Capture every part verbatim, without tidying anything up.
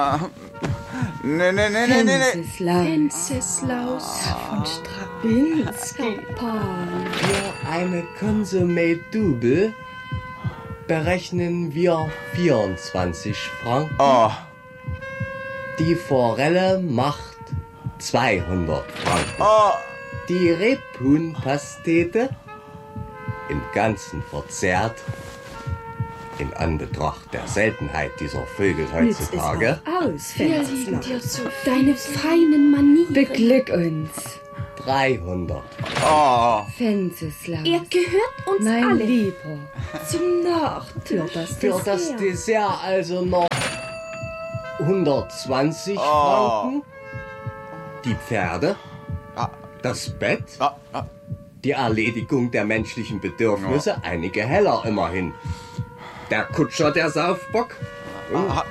Nee, nee, nee, nee, nee, nee. Wenceslaus. Wenceslaus von Strapinski. Pan. Für eine Consommé Double berechnen wir vierundzwanzig Franken. Oh. Die Forelle macht zweihundert Franken. Oh. Die Rebhuhnpastete im Ganzen verzehrt, in Anbetracht der Seltenheit dieser Vögel heutzutage. Aus, Wir lieben Wenceslaus. dir zu deine feinen Manieren. Beglück uns, dreihundert. Oh. Wenceslaus. Er gehört uns Mein alle. Lieber, Zum Nachtisch. für das Für das Dessert. Dessert also noch hundertzwanzig Oh. Franken. Die Pferde, Ah. das Bett, Ah, ah. die Erledigung der menschlichen Bedürfnisse, einige Heller immerhin. Der Kutscher, der Saufbock, Ah.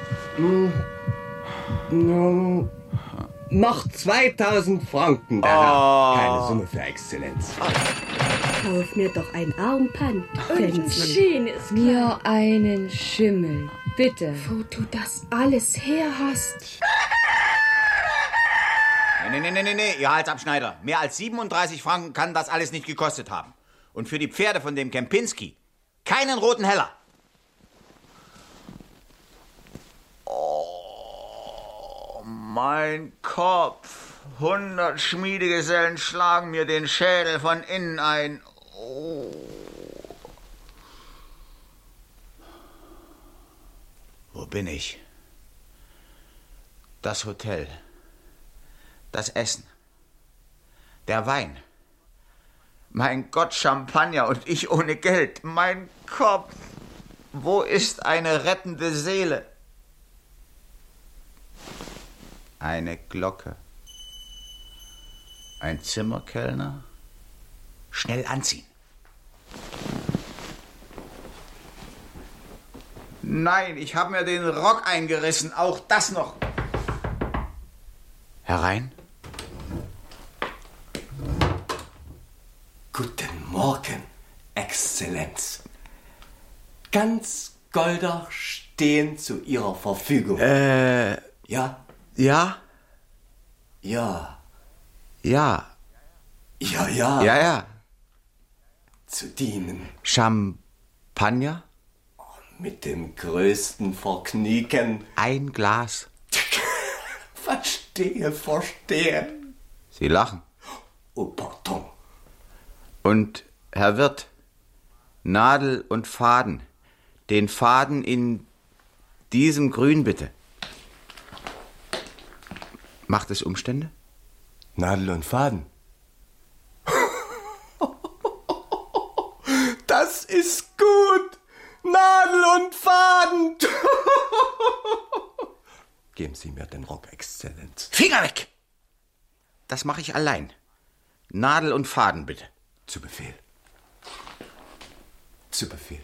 mm, macht zweitausend Franken, der Oh. Herr. Keine Summe für Exzellenz. Kauf mir doch ein Armband, Wenzel. Schönes Mir einen Schimmel, bitte. Wo du das alles her hast. Nee, nee, nee, nee, nee, ihr Halsabschneider. Mehr als siebenunddreißig Franken kann das alles nicht gekostet haben. Und für die Pferde von dem Kempinski keinen roten Heller. Oh, mein Kopf. Hundert Schmiedegesellen schlagen mir den Schädel von innen ein. Oh. Wo bin ich? Das Hotel. Das Essen. Der Wein. Mein Gott, Champagner und ich ohne Geld. Mein Kopf. Wo ist eine rettende Seele? Eine Glocke. Ein Zimmerkellner. Schnell anziehen. Nein, ich habe mir den Rock eingerissen. Auch das noch. Herein. Guten Morgen, Exzellenz. Ganz Goldach stehen zu Ihrer Verfügung. Äh, Ja, ja, ja, ja, ja, ja, ja, ja. zu dienen. Champagner? Mit dem größten Vergnügen. Ein Glas. Verstehe, verstehe. Sie lachen. Oh, pardon. Und, Herr Wirt, Nadel und Faden. Den Faden in diesem Grün, bitte. Macht es Umstände? Nadel und Faden. Das ist gut. Nadel und Faden. Geben Sie mir den Rock, Exzellenz. Finger weg! Das mache ich allein. Nadel und Faden, bitte. Zu Befehl. Zu Befehl.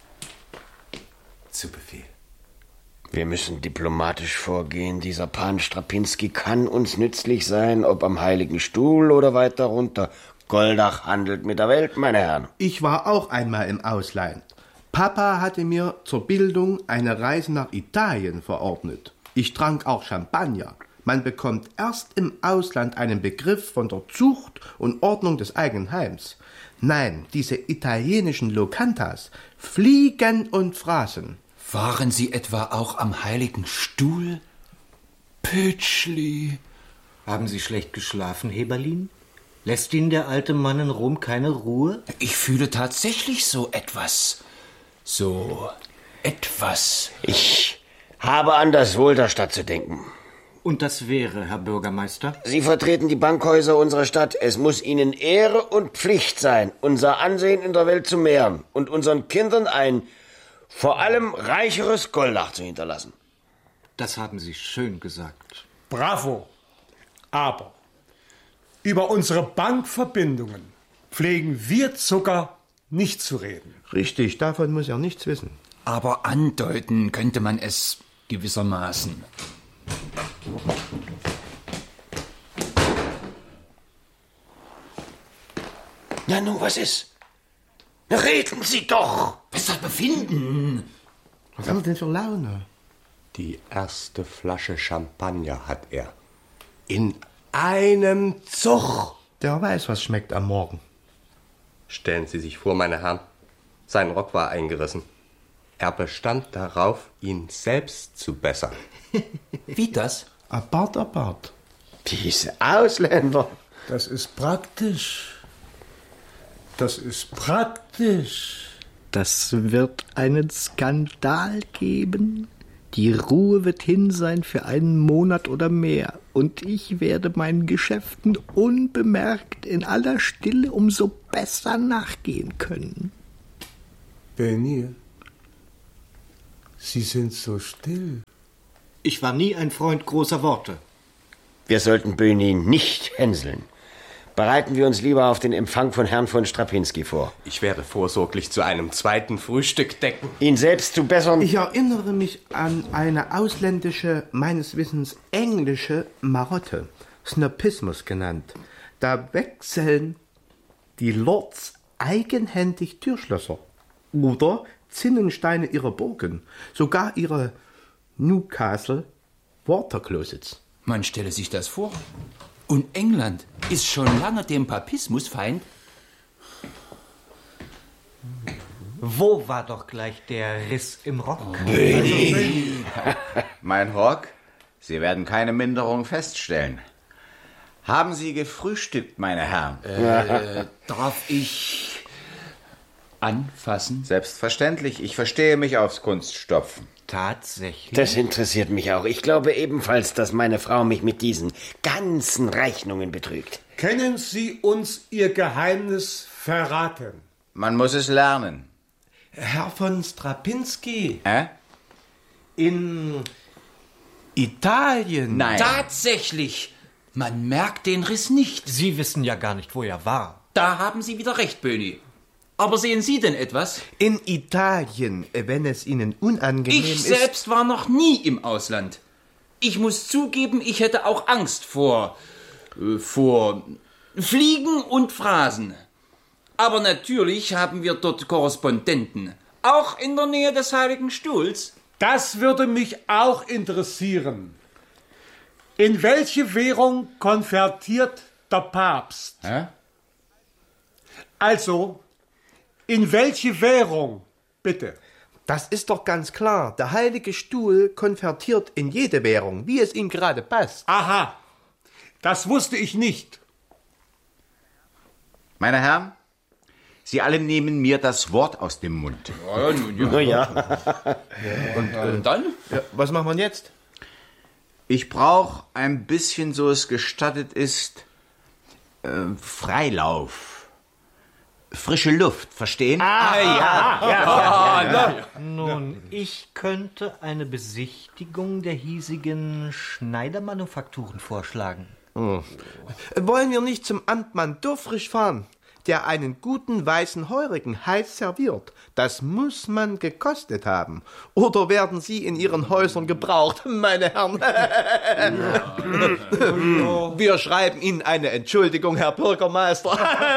Zu Befehl. Wir müssen diplomatisch vorgehen. Dieser Pan Strapinski kann uns nützlich sein, ob am Heiligen Stuhl oder weiter runter. Goldach handelt mit der Welt, meine Herren. Ich war auch einmal im Ausland. Papa hatte mir zur Bildung eine Reise nach Italien verordnet. Ich trank auch Champagner. Man bekommt erst im Ausland einen Begriff von der Zucht und Ordnung des eigenen Heims. Nein, diese italienischen Locantas fliegen und fraßen. Waren Sie etwa auch am Heiligen Stuhl? Pütschli. Haben Sie schlecht geschlafen, Heberlin? Lässt Ihnen der alte Mann in Rom keine Ruhe? Ich fühle tatsächlich so etwas. So etwas. Ich habe an das Wohl der Stadt zu denken. Und das wäre, Herr Bürgermeister? Sie vertreten die Bankhäuser unserer Stadt. Es muss Ihnen Ehre und Pflicht sein, unser Ansehen in der Welt zu mehren und unseren Kindern ein vor allem reicheres Goldach zu hinterlassen. Das haben Sie schön gesagt. Bravo. Aber über unsere Bankverbindungen pflegen wir Zucker nicht zu reden. Richtig, davon muss er nichts wissen. Aber andeuten könnte man es gewissermaßen. Na nun, was ist? Na, reden Sie doch! Was ist das Befinden? Was hat er denn für Laune? Die erste Flasche Champagner hat er. In einem Zug. Der weiß, was schmeckt am Morgen. Stellen Sie sich vor, meine Herren, sein Rock war eingerissen. Er bestand darauf, ihn selbst zu bessern. Wie das? Apart, apart. Diese Ausländer. Das ist praktisch. Das ist praktisch. Das wird einen Skandal geben. Die Ruhe wird hin sein für einen Monat oder mehr. Und ich werde meinen Geschäften unbemerkt in aller Stille umso besser nachgehen können. Benny, Sie sind so still. Ich war nie ein Freund großer Worte. Wir sollten Böhni nicht hänseln. Bereiten wir uns lieber auf den Empfang von Herrn von Strapinski vor. Ich werde vorsorglich zu einem zweiten Frühstück decken. Ihn selbst zu bessern. Ich erinnere mich an eine ausländische, meines Wissens englische Marotte, Snopismus genannt. Da wechseln die Lords eigenhändig Türschlösser oder Zinnensteine ihrer Burgen, sogar ihre Newcastle Water Closets. Man stelle sich das vor. Und England ist schon lange dem Papismus Feind. Wo war doch gleich der Riss im Rock? Böhni. Mein Rock, Sie werden keine Minderung feststellen. Haben Sie gefrühstückt, meine Herren? Äh, darf ich anfassen? Selbstverständlich. Ich verstehe mich aufs Kunststopfen. Tatsächlich? Das interessiert mich auch. Ich glaube ebenfalls, dass meine Frau mich mit diesen ganzen Rechnungen betrügt. Können Sie uns Ihr Geheimnis verraten? Man muss es lernen. Herr von Strapinski. Äh? In Italien. Nein. Tatsächlich. Man merkt den Riss nicht. Sie wissen ja gar nicht, wo er war. Da haben Sie wieder recht, Böhni. Aber sehen Sie denn etwas? In Italien, wenn es Ihnen unangenehm ich ist... Ich selbst war noch nie im Ausland. Ich muss zugeben, ich hätte auch Angst vor... Äh, vor Fliegen und Phrasen. Aber natürlich haben wir dort Korrespondenten. Auch in der Nähe des Heiligen Stuhls. Das würde mich auch interessieren. In welche Währung konvertiert der Papst? Hä? Also... In welche Währung, bitte? Das ist doch ganz klar. Der Heilige Stuhl konvertiert in jede Währung, wie es ihm gerade passt. Aha, das wusste ich nicht. Meine Herren, Sie alle nehmen mir das Wort aus dem Mund. Ja, nun ja. Na ja. Und, und dann? Ja, was machen wir jetzt? Ich brauche ein bisschen, so es gestattet ist, äh, Freilauf. Frische Luft, verstehen? Ah, ja, ja, ja, ja, ja, ja. Nun, ich könnte eine Besichtigung der hiesigen Schneidermanufakturen vorschlagen. Hm. Wollen wir nicht zum Amtmann Dürfrich fahren, der einen guten weißen Heurigen heiß serviert? Das muss man gekostet haben. Oder werden Sie in Ihren Häusern gebraucht, meine Herren? Wir schreiben Ihnen eine Entschuldigung, Herr Bürgermeister.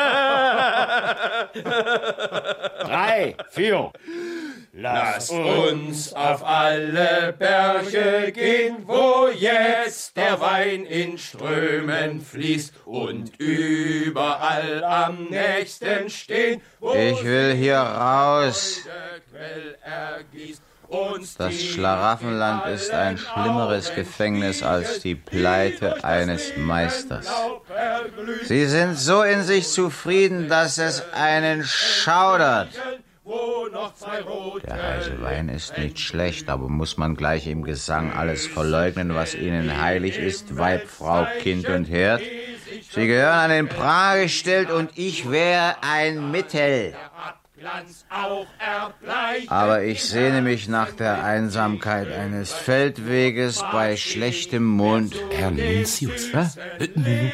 Drei, vier. Lass uns auf alle Berge gehen, wo jetzt der Wein in Strömen fließt und überall am nächsten stehen, wo ich will hier raus. uns Das Schlaraffenland ist ein schlimmeres Gefängnis als die Pleite eines Meisters. Sie sind so in sich zufrieden, dass es einen schaudert. Der heiße Wein ist nicht schlecht, aber muss man gleich im Gesang alles verleugnen, was ihnen heilig ist, Weib, Frau, Kind und Herd? Sie gehören an den Pranger gestellt und ich wäre ein Mittel. Aber ich sehne mich nach der Einsamkeit eines Feldweges bei schlechtem Mond. Herr Nuntius, hä? Nun,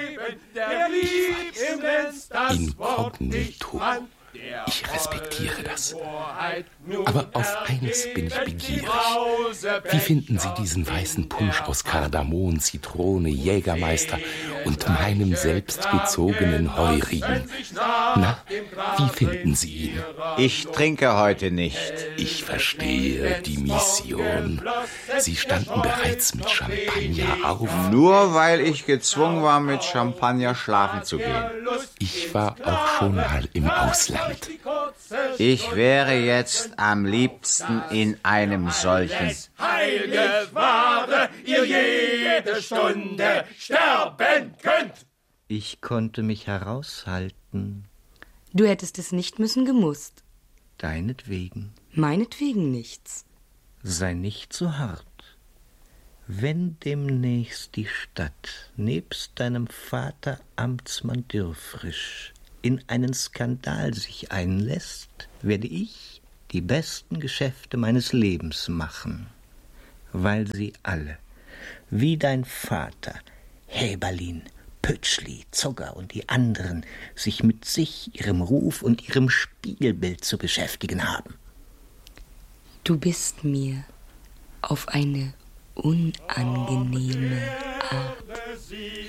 ich weiß. Inkognito. Ich respektiere das. Aber auf eines bin ich begierig. Wie finden Sie diesen weißen Punsch aus Kardamom, Zitrone, Jägermeister und meinem selbstgezogenen Heurigen. Na, wie finden Sie ihn? Ich trinke heute nicht. Ich verstehe die Mission. Sie standen bereits mit Champagner auf. Nur weil ich gezwungen war, mit Champagner schlafen zu gehen. Ich war auch schon mal im Ausland. Ich wäre jetzt am liebsten in einem solchen. Heilgewahre, ihr jede Stunde sterben könnt. Ich konnte mich heraushalten. Du hättest es nicht müssen gemusst. Deinetwegen. Meinetwegen nichts. Sei nicht so hart. Wenn demnächst die Stadt nebst deinem Vater Amtsmann Dürfrisch in einen Skandal sich einlässt, werde ich die besten Geschäfte meines Lebens machen, weil sie alle, wie dein Vater, Häberlin, Pütschli, Zogger und die anderen, sich mit sich, ihrem Ruf und ihrem Spiegelbild zu beschäftigen haben. Du bist mir auf eine unangenehme Art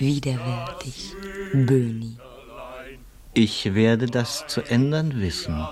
widerwärtig, Böhni. Ich werde das zu ändern wissen.